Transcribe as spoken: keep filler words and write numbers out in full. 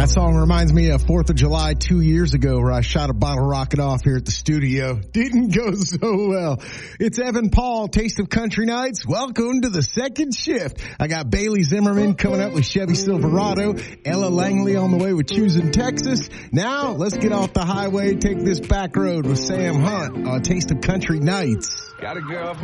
That song reminds me of fourth of July two years ago where I shot a bottle rocket off here at the studio. Didn't go so well. It's Evan Paul, Taste of Country Nights. Welcome to the second shift. I got Bailey Zimmerman coming up with Chevy Silverado, Ella Langley on the way with Choosing Texas. Now, let's get off the highway, take this back road with Sam Hunt on Taste of Country Nights. Got a girl